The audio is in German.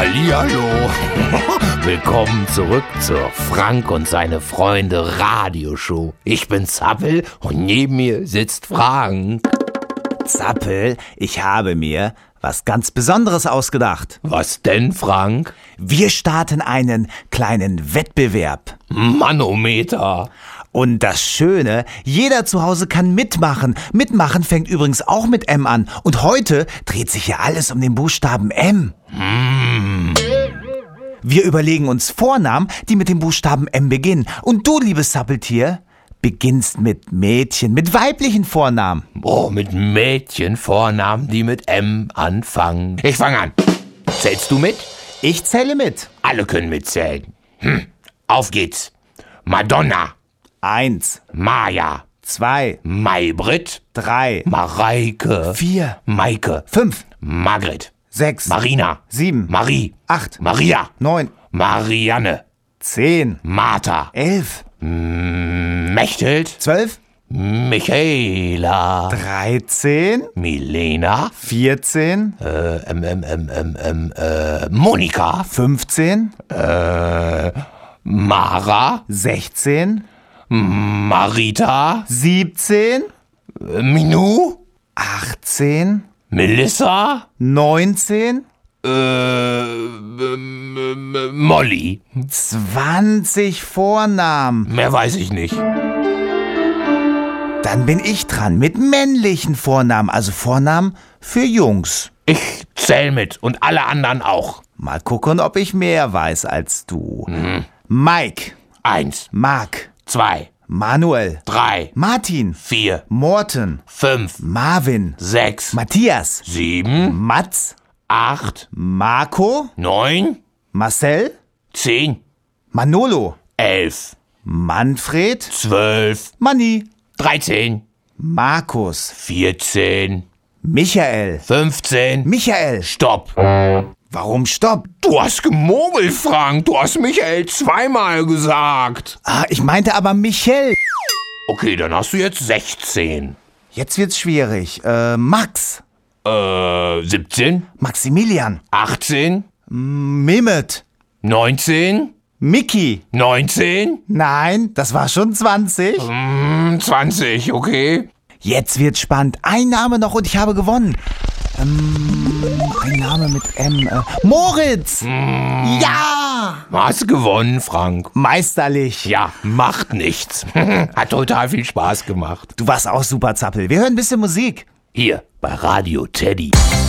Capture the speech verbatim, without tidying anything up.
Hallihallo. Willkommen zurück zur Frank und seine Freunde Radioshow. Ich bin Zappel und neben mir sitzt Frank. Zappel, ich habe mir was ganz Besonderes ausgedacht. Was denn, Frank? Wir starten einen kleinen Wettbewerb. Manometer. Und das Schöne, jeder zu Hause kann mitmachen. Mitmachen fängt übrigens auch mit M an. Und heute dreht sich ja alles um den Buchstaben M. Mm. Wir überlegen uns Vornamen, die mit dem Buchstaben M beginnen. Und du, liebes Zappeltier, beginnst mit Mädchen, mit weiblichen Vornamen. Oh, mit Mädchenvornamen, die mit M anfangen. Ich fange an. Zählst du mit? Ich zähle mit. Alle können mitzählen. Hm. Auf geht's. Madonna. Eins. Maja. Zwei. Maybrit. Drei. Mareike. Vier. Maike. Fünf. Margret. Sechs. Marina. Sieben. Marie. Acht. Maria. Neun. Marianne. Zehn. Martha. Elf. Mechthild. Zwölf. Michaela. Dreizehn. Milena. Vierzehn. Äh, ähm, ähm, ähm, ähm, ähm, äh, Monika. Fünfzehn. Äh, Mara. Sechzehn. Marita. Siebzehn. Äh, Minu. Achtzehn. Melissa. Neunzehn. Äh, ähm, ähm, Molly. Zwanzig Vornamen. Mehr weiß ich nicht. Dann bin ich dran mit männlichen Vornamen, also Vornamen für Jungs. Ich zähl mit und alle anderen auch. Mal gucken, ob ich mehr weiß als du. Mhm. Mike. Eins. Mark. Zwei. Manuel. Drei. Martin. Vier. Morten. Fünf. Marvin. Sechs. Matthias. Sieben. Mats. Acht. Marco. Neun. Marcel. Zehn. Manolo. Elf. Manfred. Zwölf. Manni. Dreizehn. Markus. Vierzehn. Michael. Fünfzehn. Michael. Stopp. Warum stopp? Du hast gemogelt, Frank. Du hast Michael zweimal gesagt. Ah, ich meinte aber Michael. Okay, dann hast du jetzt sechzehn. Jetzt wird's schwierig. Äh, Max. Äh, siebzehn. Maximilian. achtzehn. Mehmet. neunzehn. Mickey. neunzehn. Nein, das war schon zwanzig. Mm, zwanzig, okay. Jetzt wird's spannend. Ein Name noch und ich habe gewonnen. Ähm, ein Name mit M. Äh, Moritz. Mm. Ja. Hast gewonnen, Frank. Meisterlich. Ja, macht nichts. Hat total viel Spaß gemacht. Du warst auch super, Zappel. Wir hören ein bisschen Musik. Hier bei Radio Teddy.